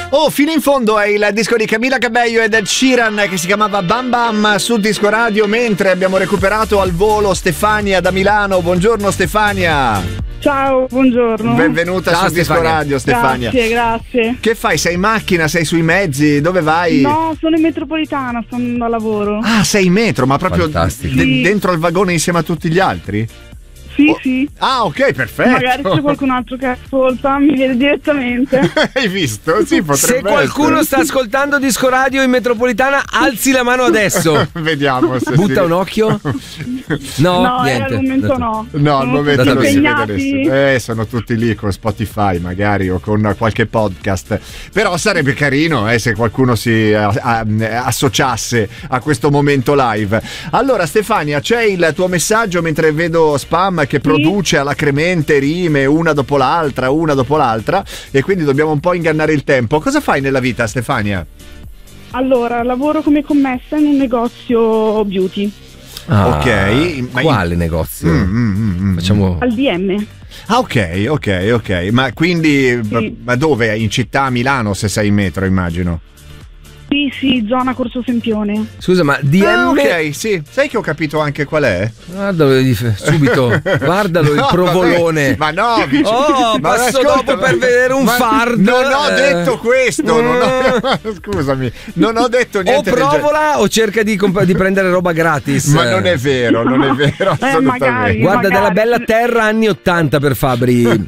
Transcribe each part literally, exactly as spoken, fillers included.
Oh, fino in fondo è il disco di Camila Cabello ed Ed Sheeran che si chiamava Bam Bam su Disco Radio, mentre abbiamo recuperato al volo Stefania da Milano. Buongiorno Stefania. Ciao, buongiorno. Benvenuta Ciao, su Disco Stefania. Radio, Stefania. Grazie, grazie. Che fai? Sei in macchina? Sei sui mezzi? Dove vai? No, sono in metropolitana, sto andando a lavoro. Ah, sei in metro, ma proprio d- Sì. dentro al vagone insieme a tutti gli altri? Sì, oh. sì. Ah, ok, perfetto. Magari c'è qualcun altro che ascolta, mi vede direttamente. Hai visto? Sì, potrebbe Se qualcuno essere. sta ascoltando Disco Radio in metropolitana, alzi la mano adesso. Vediamo se Butta si... un occhio. No, No, niente. era al momento no. No, al Sono momento tutti non si vede impegnati. nessuno. Eh, sono tutti lì con Spotify magari o con qualche podcast. Però sarebbe carino eh, se qualcuno si a, a, associasse a questo momento live. Allora Stefania, c'è il tuo messaggio mentre vedo Spam che Sì. produce alacremente rime una dopo l'altra, una dopo l'altra, e quindi dobbiamo un po' ingannare il tempo. Cosa fai nella vita, Stefania? Allora, lavoro come commessa in un negozio beauty. Ah, ok, ma quale negozio? Mm, mm, mm, mm. Facciamo Al D M. Ah, ok, ok, ok. Ma quindi Sì. ma, ma dove? In città a Milano, se sei in metro, immagino. Sì, sì, zona Corso Sempione. Scusa, ma D M Ah, ok, sì. Sai che ho capito anche qual è? Guardalo di- subito, guardalo il No, provolone. vabbè, ma no, vicino- Oh, ma passo ascolta, dopo per ma- vedere un ma fardo. Non ho eh. detto questo, non ho- scusami, non ho detto O niente del genere. provola o cerca di, comp- di prendere roba gratis. Ma non è vero, non è vero, Eh, assolutamente. magari. Guarda, della bella terra anni ottanta per Fabri.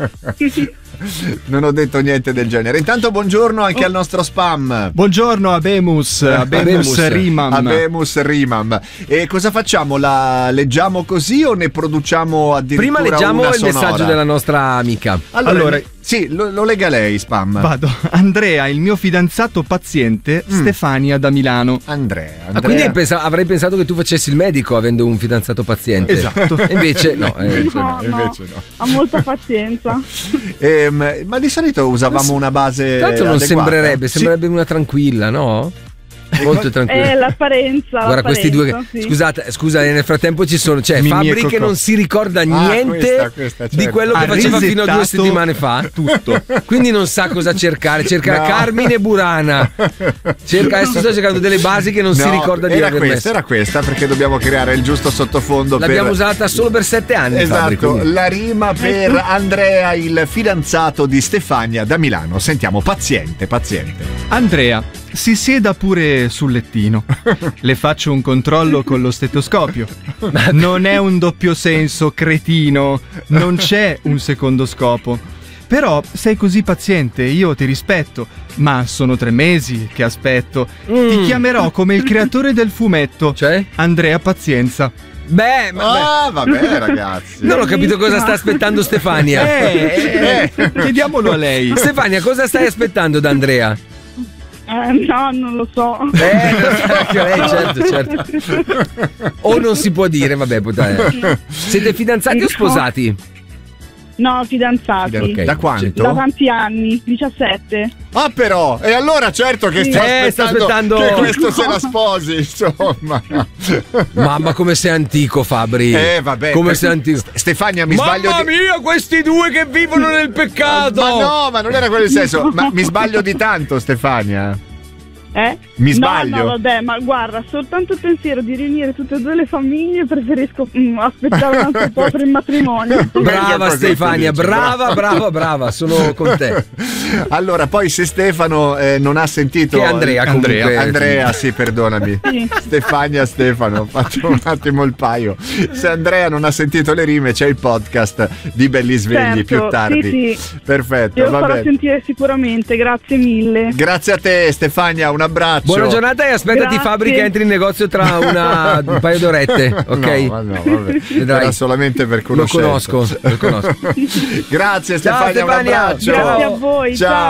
Non ho detto niente del genere. Intanto buongiorno anche al nostro Spam. Buongiorno Abemus, Abemus Abemus. Rimam. Abemus Rimam. E cosa facciamo? La leggiamo così o ne produciamo addirittura Prima leggiamo una il sonora? messaggio della nostra amica. Allora, Allora- sì, lo, lo lega lei, Spam. Vado. Andrea, il mio fidanzato paziente, Mm. Stefania da Milano. Andrea, Andrea. Ah, quindi hai pensa- avrei pensato che tu facessi il medico avendo un fidanzato paziente. Esatto. E invece no. eh. Invece no, No, no. invece no. Ha molta pazienza. Ehm, ma di solito usavamo una base Tra l'altro non adeguata. sembrerebbe, Sì. sembrerebbe una tranquilla, no? Molto tranquilla. È l'apparenza. Guarda questi due che, l'apparenza, sì. scusate, scusa, nel frattempo ci sono, c'è Mimì e Fabri che Cocò. non si ricorda niente questa, questa, di certo. quello che Ha faceva fino a due resettato settimane fa. tutto. Quindi non sa cosa cercare, cerca No. Carmine Burana. Cerca, adesso sta cercando delle basi che non si No, ricorda di era aver questa, messo. era questa perché dobbiamo creare il giusto sottofondo. L'abbiamo per... usata solo per sette anni, Fabri, Esatto, quindi. la rima per Andrea, il fidanzato di Stefania da Milano. Sentiamo, paziente, paziente. Andrea, si sieda pure sul lettino. Le faccio un controllo con lo stetoscopio. Non è un doppio senso, cretino. Non c'è un secondo scopo. Però sei così paziente, io ti rispetto. Ma sono tre mesi che aspetto. Ti Mm. chiamerò come il creatore del fumetto. Cioè? Andrea Pazienza. Beh, ma, beh, Ah, vabbè, ragazzi. non ho capito cosa sta aspettando Stefania. Eh, eh, chiediamolo a lei. Stefania, cosa stai aspettando da Andrea? Eh, no, non lo so. Eh, anche lei, certo, certo. O non si può dire, vabbè, puttana. Siete fidanzati o sposati? No, fidanzati. Ok. Da quanto? Da tanti anni, diciassette. Ah, però, e allora certo che sta Eh, sta aspettando, aspettando- che questo se la sposi, insomma. Mamma, come sei antico, Fabri. Eh, vabbè. Come sei antico. Stefania, mi Mamma sbaglio di... mia, questi due che vivono nel peccato. Ma no, ma non era quello il senso. Ma mi sbaglio di tanto, Stefania? Eh? Mi sbaglio? No, no, vabbè, ma guarda, soltanto il pensiero di riunire tutte e due le famiglie preferisco mm, aspettare un altro po' per il matrimonio. Brava Meglio così, Stefania, tu dici, brava, brava, brava, sono con te. Allora, poi se Stefano eh, non ha sentito... Che Andrea, comunque. Andrea, Andrea, sì, perdonami. Sì. Stefania, Stefano, faccio un attimo il paio. Se Andrea non ha sentito le rime, c'è il podcast di Belli Svegli Certo, più tardi. sì, sì. Perfetto, Io lo va farò bene. sentire sicuramente, grazie mille. Grazie a te, Stefania, un abbraccio. Buona giornata e aspettati Grazie. Fabri che entri in negozio tra una, un paio d'orette, ok? No, ma no, vabbè. Vedrai. Era solamente per Lo conoscenza. conosco, lo conosco. Grazie Ciao, Stefania, un Stefania. abbraccio. Grazie a voi, Ciao. ciao.